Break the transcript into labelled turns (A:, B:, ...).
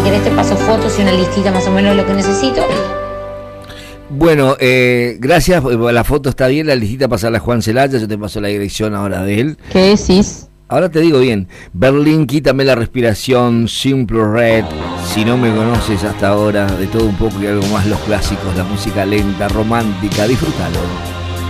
A: querés te paso fotos y una listita más o menos de lo que necesito.
B: Bueno, gracias, la foto está bien, la listita pasarla a Juan Celaya, yo te paso la dirección ahora de él.
C: ¿Qué decís?
B: Ahora te digo bien, Berlín, Quítame la respiración, Simple Red, Si no me conoces hasta ahora, de todo un poco y algo más, los clásicos, la música lenta, romántica, disfrútalo.